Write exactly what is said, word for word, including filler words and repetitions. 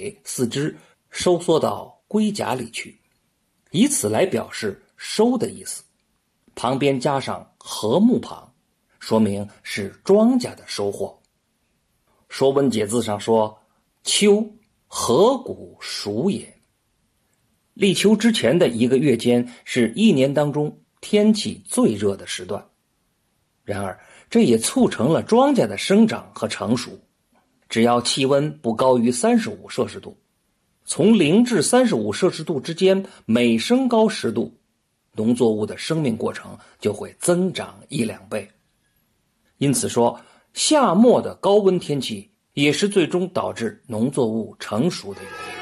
尾四肢收缩到龟甲里去，以此来表示收的意思。旁边加上禾木旁，说明是庄稼的收获。说文解字上说，秋，禾谷熟也。立秋之前的一个月间是一年当中天气最热的时段，然而这也促成了庄稼的生长和成熟。只要气温不高于三十五摄氏度，从零至三十五摄氏度之间每升高十度，农作物的生命过程就会增长一两倍。因此说，夏末的高温天气也是最终导致农作物成熟的原因。